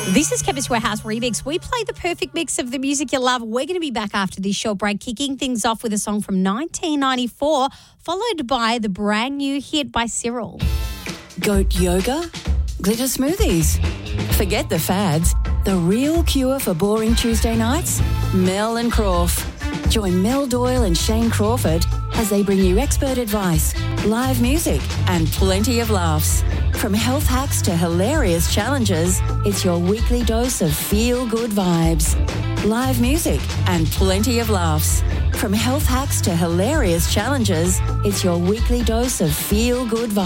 This is Chemist Warehouse Remix. We play the perfect mix of the music you love. We're going to be back after this short break, kicking things off with a song from 1994, followed by the brand new hit by Cyril. Goat yoga? Glitter smoothies? Forget the fads. The real cure for boring Tuesday nights? Mel and Crawf. Join Mel Doyle and Shane Crawford as they bring you expert advice, live music and plenty of laughs. From health hacks to hilarious challenges, it's your weekly dose of feel-good vibes. Live music and plenty of laughs. From health hacks to hilarious challenges, it's your weekly dose of feel-good vibes.